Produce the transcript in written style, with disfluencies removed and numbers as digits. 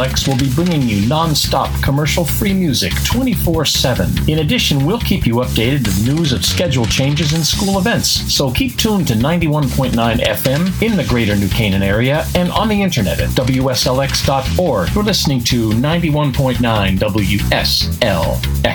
WSLX will be bringing you non-stop commercial-free music 24/7. In addition, we'll keep you updated with news of schedule changes and school events. So keep tuned to 91.9 FM in the greater New Canaan area and on the internet at WSLX.org. You're listening to 91.9 WSLX.